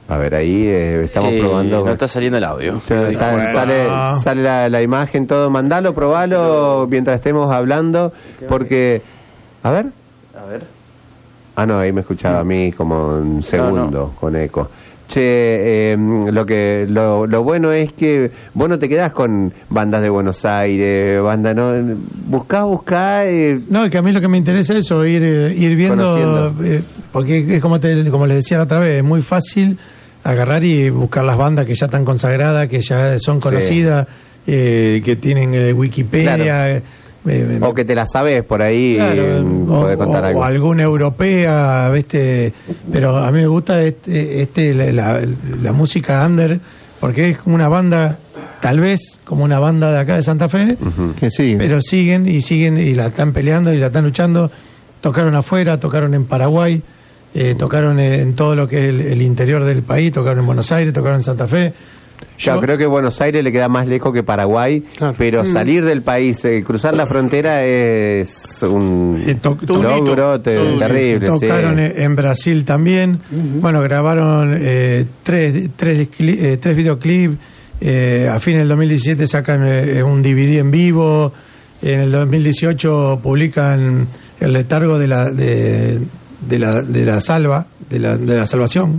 A ver, ahí estamos probando. No está saliendo el audio. Sale la imagen, todo. Mandalo, probalo mientras estemos hablando. Porque. A ver. Ah, no, ahí me escuchaba a mí como un segundo con eco. Che, lo bueno es que vos no te quedás con bandas de Buenos Aires, buscá. No, que a mí lo que me interesa es eso, ir viendo, porque es como les decía la otra vez, es muy fácil agarrar y buscar las bandas que ya están consagradas, que ya son conocidas, que tienen Wikipedia. Claro. O que te la sabes por ahí, claro, podés contar algo. O alguna europea, ¿viste? Pero a mí me gusta la música under, porque es como una banda, tal vez como una banda de acá de Santa Fe, que sigue. Pero siguen y la están peleando y la están luchando. Tocaron afuera, tocaron en Paraguay, tocaron en todo lo que es el interior del país, tocaron en Buenos Aires, tocaron en Santa Fe. Yo creo que Buenos Aires le queda más lejos que Paraguay, claro. Pero salir del país, cruzar la frontera es un logro terrible. Tocaron en Brasil también. Bueno, grabaron tres videoclips. A fin del 2017 sacan un DVD en vivo. En el 2018 publican El letargo de la salvación.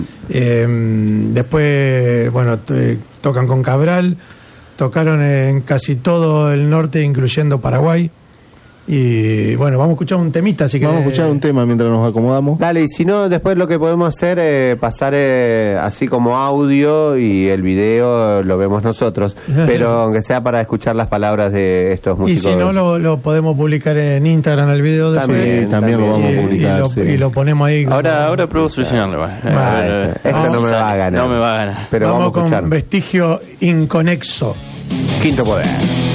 Después, bueno, tocan con Cabral, tocaron en casi todo el norte, incluyendo Paraguay. Y bueno, vamos a escuchar un temita, así que vamos a escuchar un tema mientras nos acomodamos. Dale, y si no, después lo que podemos hacer es pasar así como audio y el video lo vemos nosotros, pero aunque sea para escuchar las palabras de estos músicos. Y si no, lo podemos publicar en Instagram el video de también lo vamos a publicar. Y lo ponemos ahí. Ahora pruebo solucionarlo. Esto no me va a ganar. No me va a ganar. Pero vamos a escuchar. Con Vestigio Inconexo. Quinto Poder.